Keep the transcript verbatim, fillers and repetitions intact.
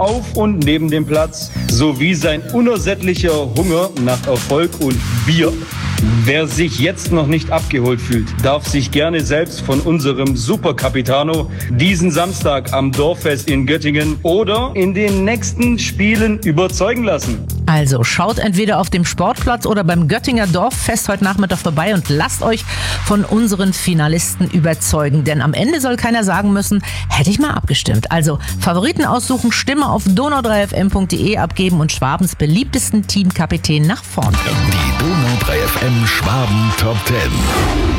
auf und neben dem Platz sowie sein unersättlicher Hunger nach Erfolg und Bier. Wer sich jetzt noch nicht abgeholt fühlt, darf sich gerne selbst von unserem Super Capitano diesen Samstag am Dorffest in Göttingen oder in den nächsten Spielen überzeugen lassen. Also schaut entweder auf dem Sportplatz oder beim Göttinger Dorffest heute Nachmittag vorbei und lasst euch von unseren Finalisten überzeugen. Denn am Ende soll keiner sagen müssen, hätte ich mal abgestimmt. Also Favoriten aussuchen, Stimme auf donau drei f m punkt de abgeben und Schwabens beliebtesten Teamkapitän nach vorn bringen. Die Donau drei F M Schwaben Top zehn.